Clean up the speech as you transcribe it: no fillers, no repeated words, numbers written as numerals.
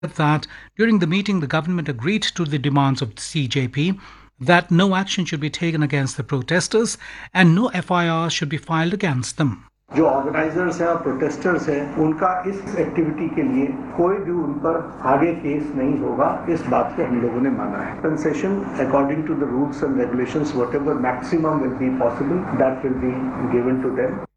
that during the meeting, the government agreed to the demands of CJP that no action should be taken against the protesters and no FIR should be filed against them. जो organisers हैं और protesters हैं उनका इस activity के लिए कोई भी उन पर आगे केस नहीं होगा, इस बात को हम लोगों ने माना है. Concession according to the rules and regulations whatever maximum will be possible that will be given to them.